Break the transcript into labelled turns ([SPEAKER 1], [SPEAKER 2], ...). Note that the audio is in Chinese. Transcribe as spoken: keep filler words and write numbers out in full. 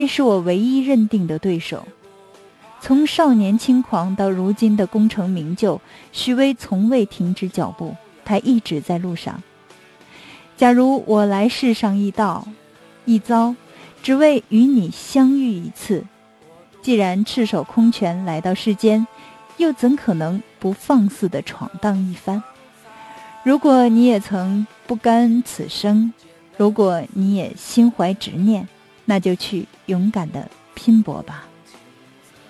[SPEAKER 1] 是我唯一认定的对手。从少年轻狂到如今的功成名就，许巍从未停止脚步，他一直在路上。假如我来世上一道一遭，只为与你相遇一次，既然赤手空拳来到世间，又怎可能不放肆地闯荡一番？如果你也曾不甘此生，如果你也心怀执念，那就去勇敢地拼搏吧。